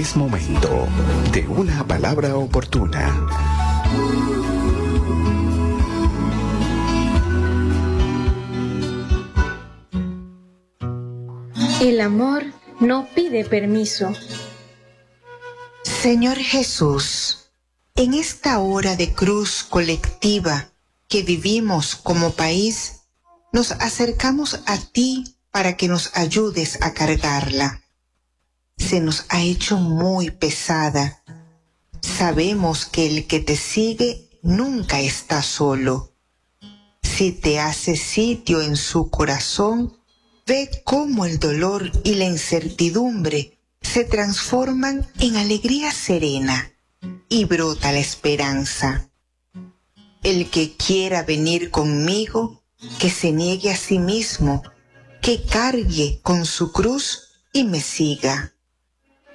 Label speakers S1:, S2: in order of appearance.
S1: Es momento de una palabra oportuna.
S2: El amor no pide permiso.
S3: Señor Jesús, en esta hora de cruz colectiva que vivimos como país, nos acercamos a ti para que nos ayudes a cargarla. Se nos ha hecho muy pesada. Sabemos que el que te sigue nunca está solo. Si te hace sitio en su corazón, ve cómo el dolor y la incertidumbre se transforman en alegría serena y brota la esperanza. El que quiera venir conmigo, que se niegue a sí mismo, que cargue con su cruz y me siga.